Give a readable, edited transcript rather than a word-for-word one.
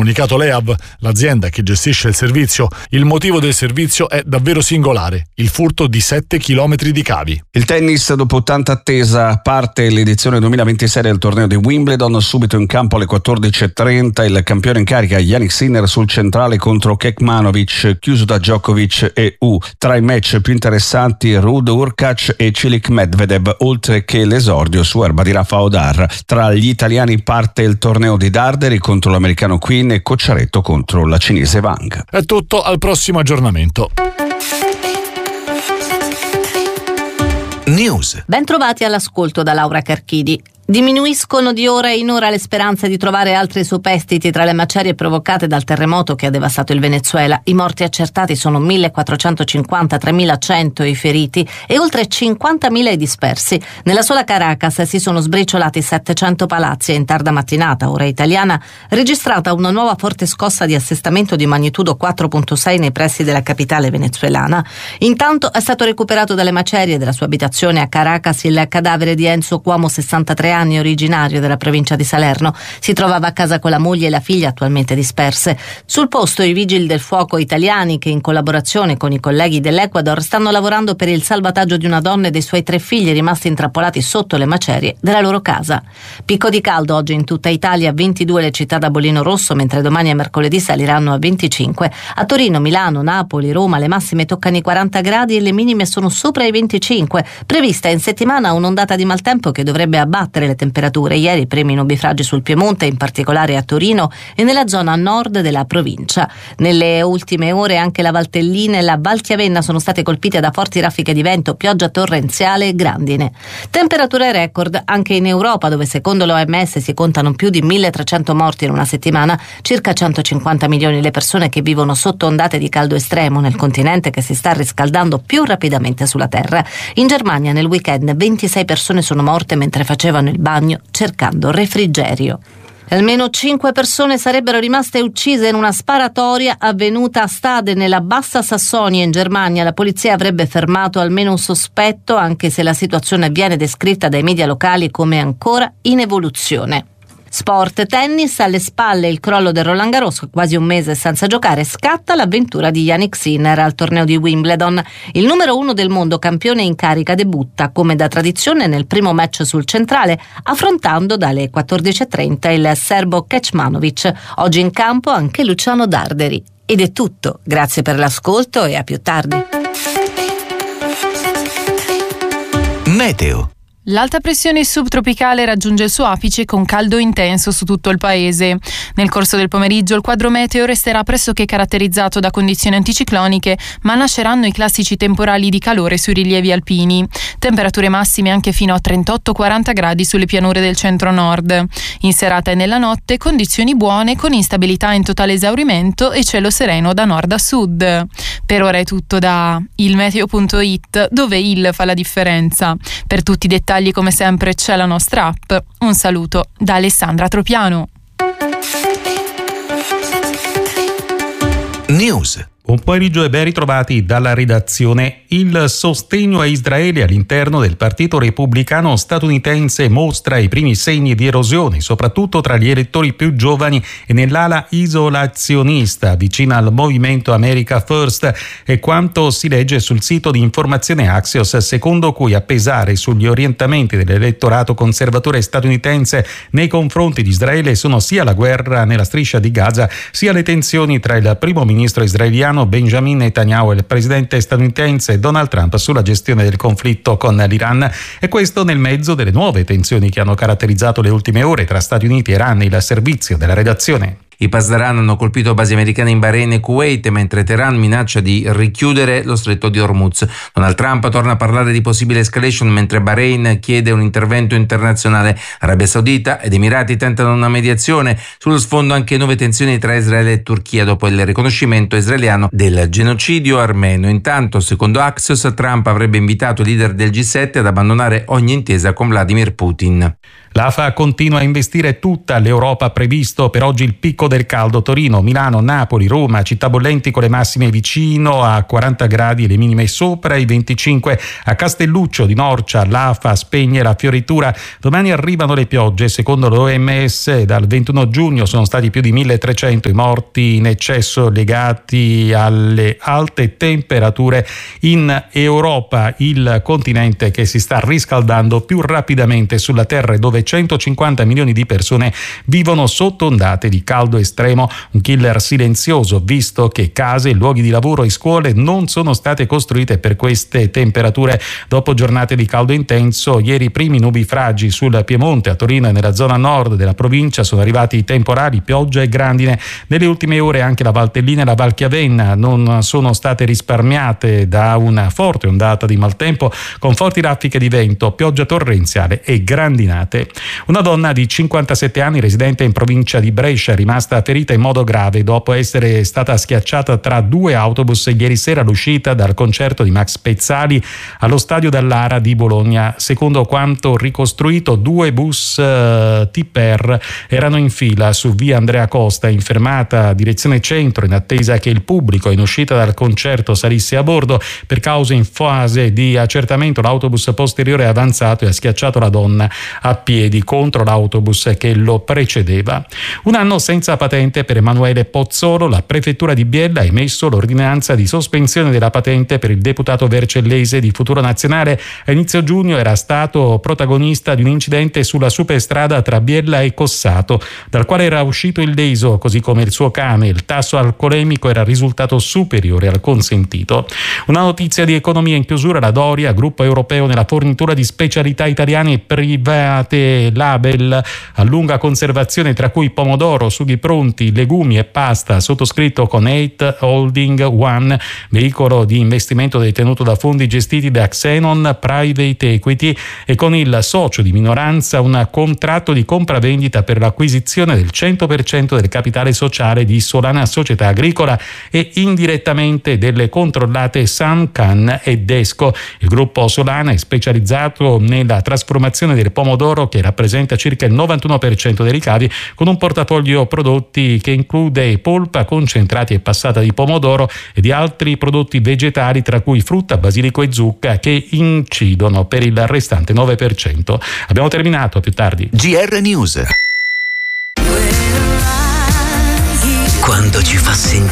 comunicato l'EAV, l'azienda che gestisce il servizio. Il motivo del servizio è davvero singolare: il furto di 7 chilometri di cavi. Il tennis, dopo tanta attesa, parte l'edizione 2026 del torneo di Wimbledon. Subito in campo alle 14:30 il campione in carica Jannik Sinner sul centrale contro Kekmanovic, chiuso da Djokovic e Hu. Tra i match più interessanti Rud Hurkacz e Cilic Medvedev, oltre che l'esordio su erba di Rafa Odar. Tra gli italiani parte il torneo di Darderi contro l'americano Quinn e Cocciaretto contro la cinese Wang. È tutto, al prossimo aggiornamento. News. Ben trovati all'ascolto da Laura Carchidi. Diminuiscono di ora in ora le speranze di trovare altri superstiti tra le macerie provocate dal terremoto che ha devastato il Venezuela. I morti accertati sono 1.450, 3.100 i feriti e oltre 50.000 i dispersi. Nella sola Caracas si sono sbriciolati 700 palazzi e in tarda mattinata, ora italiana, registrata una nuova forte scossa di assestamento di magnitudo 4.6 nei pressi della capitale venezuelana. Intanto è stato recuperato dalle macerie della sua abitazione a Caracas il cadavere di Enzo Cuomo, 63 anni, originario della provincia di Salerno. Si trovava a casa con la moglie e la figlia, attualmente disperse. Sul posto i vigili del fuoco italiani, che in collaborazione con i colleghi dell'Ecuador stanno lavorando per il salvataggio di una donna e dei suoi 3 figli rimasti intrappolati sotto le macerie della loro casa. Picco di caldo oggi in tutta Italia, 22 le città da bollino rosso, mentre domani e mercoledì saliranno a 25. A Torino, Milano, Napoli, Roma le massime toccano i 40 gradi e le minime sono sopra i 25. Prevista in settimana un'ondata di maltempo che dovrebbe abbattere le temperature. Ieri primi nubifragi sul Piemonte, in particolare a Torino e nella zona nord della provincia. Nelle ultime ore anche la Valtellina e la Val Chiavenna sono state colpite da forti raffiche di vento, pioggia torrenziale e grandine. Temperature record anche in Europa, dove secondo l'OMS si contano più di 1.300 morti in una settimana, circa 150 milioni le persone che vivono sotto ondate di caldo estremo nel continente che si sta riscaldando più rapidamente sulla Terra. In Germania nel weekend 26 persone sono morte mentre facevano il bagno cercando refrigerio. Almeno 5 persone sarebbero rimaste uccise in una sparatoria avvenuta a Stade, nella Bassa Sassonia in Germania. La polizia avrebbe fermato almeno un sospetto, anche se la situazione viene descritta dai media locali come ancora in evoluzione. Sport, tennis, alle spalle il crollo del Roland Garros, quasi un mese senza giocare, scatta l'avventura di Jannik Sinner al torneo di Wimbledon. Il numero 1 del mondo, campione in carica, debutta come da tradizione nel primo match sul centrale, affrontando dalle 14:30 il serbo Kecmanovic. Oggi in campo anche Luciano Darderi. Ed è tutto, grazie per l'ascolto e a più tardi. Meteo. L'alta pressione subtropicale raggiunge il suo apice con caldo intenso su tutto il paese. Nel corso del pomeriggio il quadro meteo resterà pressoché caratterizzato da condizioni anticicloniche, ma nasceranno i classici temporali di calore sui rilievi alpini. Temperature massime anche fino a 38-40 gradi sulle pianure del centro-nord. In serata e nella notte condizioni buone con instabilità in totale esaurimento e cielo sereno da nord a sud. Per ora è tutto da ilmeteo.it, dove il fa la differenza. Per tutti i dettagli come sempre c'è la nostra app. Un saluto da Alessandra Tropiano. News. Buon pomeriggio e ben ritrovati dalla redazione. Il sostegno a Israele all'interno del Partito Repubblicano statunitense mostra i primi segni di erosione, soprattutto tra gli elettori più giovani e nell'ala isolazionista vicina al movimento America First, e quanto si legge sul sito di informazione Axios, secondo cui a pesare sugli orientamenti dell'elettorato conservatore statunitense nei confronti di Israele sono sia la guerra nella striscia di Gaza, sia le tensioni tra il primo ministro israeliano Benjamin Netanyahu e il presidente statunitense Donald Trump sulla gestione del conflitto con l'Iran, e questo nel mezzo delle nuove tensioni che hanno caratterizzato le ultime ore tra Stati Uniti e Iran. Il servizio della redazione. I Pasdaran hanno colpito basi americane in Bahrain e Kuwait, mentre Teheran minaccia di richiudere lo stretto di Hormuz. Donald Trump torna a parlare di possibile escalation, mentre Bahrain chiede un intervento internazionale. Arabia Saudita ed Emirati tentano una mediazione. Sullo sfondo anche nuove tensioni tra Israele e Turchia dopo il riconoscimento israeliano del genocidio armeno. Intanto, secondo Axios, Trump avrebbe invitato i leader del G7 ad abbandonare ogni intesa con Vladimir Putin. L'AFA continua a investire tutta l'Europa, previsto per oggi il picco del caldo: Torino, Milano, Napoli, Roma, città bollenti con le massime vicino a 40 gradi e le minime sopra i 25. A Castelluccio di Norcia l'AFA spegne la fioritura. Domani arrivano le piogge. Secondo l'OMS dal 21 giugno sono stati più di 1300 i morti in eccesso legati alle alte temperature in Europa, il continente che si sta riscaldando più rapidamente sulla Terra e dove 150 milioni di persone vivono sotto ondate di caldo estremo. Un killer silenzioso, visto che case, luoghi di lavoro e scuole non sono state costruite per queste temperature. Dopo giornate di caldo intenso, ieri i primi nubifragi sul Piemonte, a Torino e nella zona nord della provincia sono arrivati temporali, pioggia e grandine. Nelle ultime ore anche la Valtellina e la Val Chiavenna non sono state risparmiate da una forte ondata di maltempo con forti raffiche di vento, pioggia torrenziale e grandinate. Una donna di 57 anni residente in provincia di Brescia è rimasta ferita in modo grave dopo essere stata schiacciata tra due autobus ieri sera all'uscita dal concerto di Max Pezzali allo stadio Dallara di Bologna. Secondo quanto ricostruito, due bus Tipper erano in fila su via Andrea Costa in fermata direzione centro in attesa che il pubblico in uscita dal concerto salisse a bordo. Per cause in fase di accertamento l'autobus posteriore è avanzato e ha schiacciato la donna a piedi contro l'autobus che lo precedeva. Un anno senza patente per Emanuele Pozzolo. La prefettura di Biella ha emesso l'ordinanza di sospensione della patente per il deputato vercellese di Futuro Nazionale. A inizio giugno era stato protagonista di un incidente sulla superstrada tra Biella e Cossato, dal quale era uscito illeso, così come il suo cane. Il tasso alcolemico era risultato superiore al consentito. Una notizia di economia in chiusura: la Doria, gruppo europeo nella fornitura di specialità italiane private label a lunga conservazione, tra cui pomodoro, sughi pronti, legumi e pasta, sottoscritto con 8 Holding One, veicolo di investimento detenuto da fondi gestiti da Xenon Private Equity, e con il socio di minoranza un contratto di compravendita per l'acquisizione del 100% del capitale sociale di Solana Società Agricola e indirettamente delle controllate San Can e Desco. Il gruppo Solana è specializzato nella trasformazione del pomodoro, che rappresenta circa il 91% dei ricavi, con un portafoglio prodotti che include polpa, concentrati e passata di pomodoro e di altri prodotti vegetali, tra cui frutta, basilico e zucca, che incidono per il restante 9%. Abbiamo terminato, a più tardi. GR News. Quando ci fa sentire